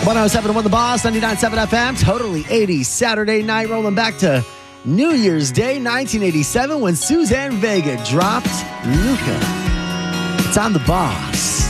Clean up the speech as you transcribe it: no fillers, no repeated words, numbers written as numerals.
107.1 The Boss, 99.7 FM, totally 80s Saturday night, rolling back to New Year's Day, 1987, when Suzanne Vega dropped Luca. It's on The Boss.